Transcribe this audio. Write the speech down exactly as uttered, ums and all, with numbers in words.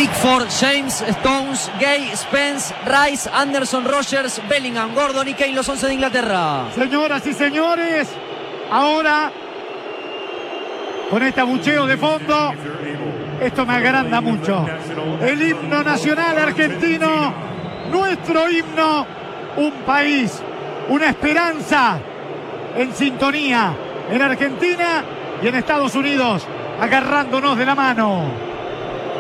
Pickford, James, Stones, Gay, Spence, Rice, Anderson, Rogers, Bellingham, Gordon y Kane, los once de Inglaterra. Señoras y señores, ahora con este abucheo de fondo, esto me agranda mucho. El himno nacional argentino, nuestro himno, un país, una esperanza en sintonía en Argentina y en Estados Unidos, agarrándonos de la mano.